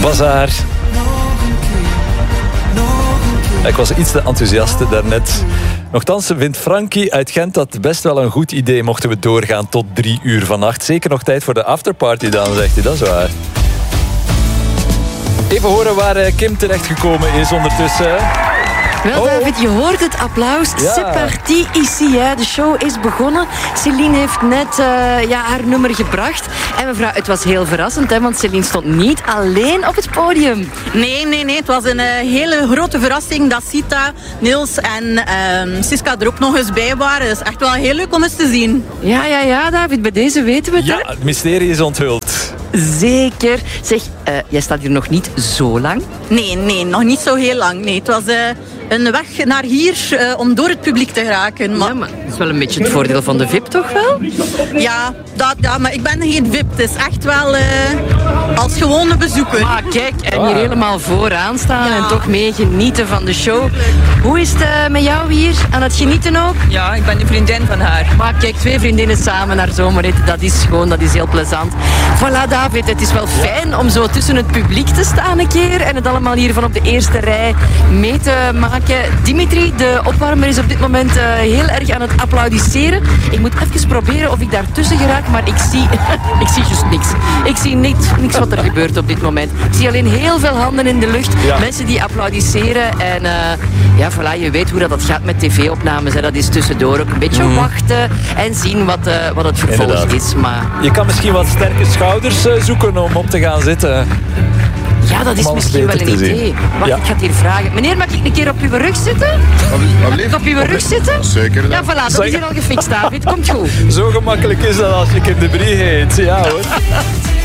Bazaar. Ik was iets te enthousiast daarnet. Nochtans vindt Frankie uit Gent dat best wel een goed idee mochten we doorgaan tot 3 uur vannacht. Zeker nog tijd voor de afterparty dan, zegt hij. Dat is waar. Even horen waar Kim terechtgekomen is ondertussen. Wel, David, je hoort het applaus. Ja. C'est parti ici. Hè. De show is begonnen. Céline heeft net haar nummer gebracht. En mevrouw, het was heel verrassend, hè, want Céline stond niet alleen op het podium. Nee. Het was een hele grote verrassing dat Sita, Niels en Siska er ook nog eens bij waren. Het is echt wel heel leuk om eens te zien. Ja, David, bij deze weten we het. Ja, Hè? het mysterie is onthuld. Zeker. Zeg, jij staat hier nog niet zo lang. Nee, nog niet zo heel lang. Nee, het was een weg naar hier om door het publiek te geraken. Maar... Ja, maar dat is wel een beetje het voordeel van de VIP, toch wel? Ja, maar ik ben geen VIP. Het is echt wel als gewone bezoeker. Ah, kijk, en hier helemaal vooraan staan en toch mee genieten van de show. Hoe is het met jou hier? Aan het genieten ook? Ja, ik ben een vriendin van haar. Maar kijk, 2 vriendinnen samen naar zomerrit, dat is heel plezant. Voilà, David, het is wel fijn om zo tussen het publiek te staan een keer en het allemaal hier van op de eerste rij mee te maken. Dimitri, de opwarmer, is op dit moment heel erg aan het applaudisseren. Ik moet even proberen of ik daartussen geraak, maar ik zie just niks. Ik zie niks wat er gebeurt op dit moment. Ik zie alleen heel veel handen in de lucht. Ja. Mensen die applaudisseren. En voilà, je weet hoe dat gaat met tv-opnames. Hè. Dat is tussendoor ook een beetje wachten en zien wat het vervolg Inderdaad. is. Maar Je kan misschien wat sterke schouders zoeken om op te gaan zitten. ja, dat is Om alles misschien wel beter een te zien. idee. Wacht, Ja. ik ga het hier vragen. Meneer, mag ik een keer op uw rug zitten? Mag ik op uw rug zitten? Zeker. Ja, voilà, dat is hier al gefixt, David. Komt goed. Zo gemakkelijk is dat als je Kim de Brie heet. Ja hoor.